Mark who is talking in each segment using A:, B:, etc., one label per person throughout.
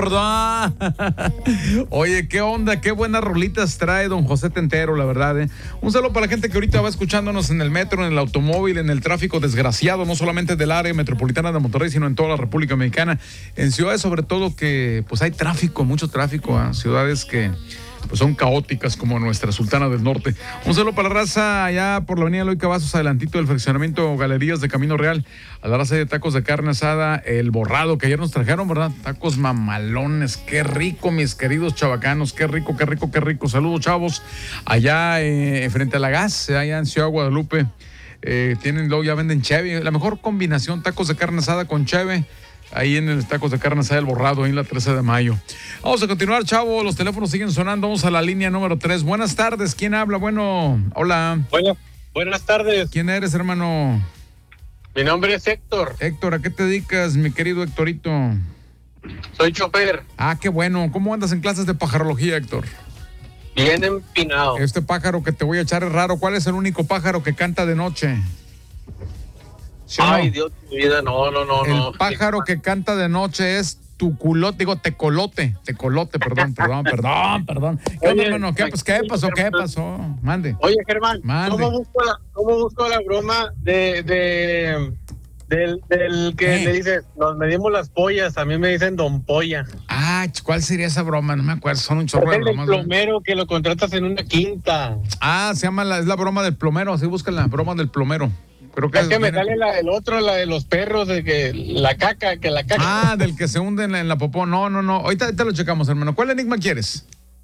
A: perdón. Oye, ¿qué onda? Qué buenas rolitas trae don José Tentero, la verdad, ¿eh? Un saludo para la gente que ahorita va escuchándonos en el metro, en el automóvil, en el tráfico desgraciado, no solamente del área metropolitana de Monterrey, sino en toda la República Mexicana. En ciudades, sobre todo, que pues hay tráfico, mucho tráfico, ¿eh? Ciudades que pues son caóticas como nuestra Sultana del Norte. Un saludo para la raza allá por la avenida Eloy Cavazos, adelantito del fraccionamiento Galerías de Camino Real, a la raza de tacos de carne asada, El Borrado, que ayer nos trajeron, ¿verdad? Tacos mamalones, qué rico, mis queridos chavacanos, qué rico, qué rico, qué rico. Saludos, chavos, allá frente a la gas, allá en Ciudad Guadalupe, tienen, luego ya venden cheve, la mejor combinación, tacos de carne asada con cheve, ahí en el tacos de carne asada El Borrado, ahí en la 13 de mayo. Vamos a continuar, chavo, los teléfonos siguen sonando, vamos a la línea número 3. Buenas tardes, ¿quién habla? Bueno, hola.
B: Buenas tardes.
A: ¿Quién eres, hermano?
B: Mi nombre es Héctor.
A: Héctor, ¿a qué te dedicas, mi querido Héctorito?
B: Soy chofer.
A: Ah, qué bueno. ¿Cómo andas en clases de pajarología, Héctor?
B: Bien empinado.
A: Este pájaro que te voy a echar es raro. ¿Cuál es el único pájaro que canta de noche? ¿Sí,
B: Ay,
A: no?
B: Dios de mi vida, no.
A: El pájaro que canta de noche es tuculote, digo, tecolote, perdón. ¿Qué onda, hermano? ¿Qué pasó? Mande.
B: Oye, Germán,
A: Mande.
B: ¿cómo busco la broma del que le dice, nos medimos las pollas? A mí me dicen Don Polla.
A: Ah, ¿cuál sería esa broma? No me acuerdo, son un chorro de
B: Es el
A: bromas.
B: plomero que lo contratas en una quinta.
A: Ah, es la broma del plomero, así buscan la broma del plomero. Creo que
B: es que me sale la del otro, la de los perros, de que la caca.
A: Ah, del que se hunde en la popó. No. Ahorita lo checamos, hermano. ¿Cuál enigma quieres?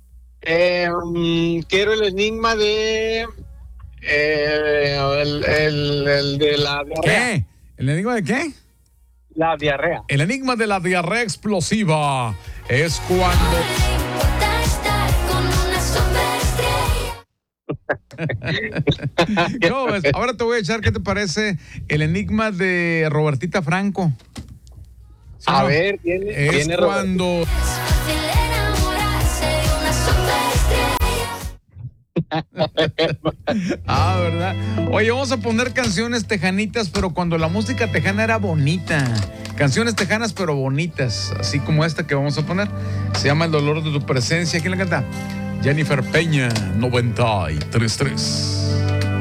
B: Quiero el enigma de... el de la diarrea.
A: ¿Qué? ¿El enigma de qué?
B: La diarrea.
A: El enigma de la diarrea explosiva es cuando... ¿Cómo ves? Ahora te voy a echar, ¿qué te parece el enigma de Robertita Franco? ¿Sí,
B: a
A: no?
B: ver,
A: es cuando... Ah, ¿verdad? Oye, vamos a poner canciones tejanitas, pero cuando la música tejana era bonita. Canciones tejanas, pero bonitas, así como esta que vamos a poner. Se llama El dolor de tu presencia. ¿Quién la canta? Jennifer Peña, 93.3.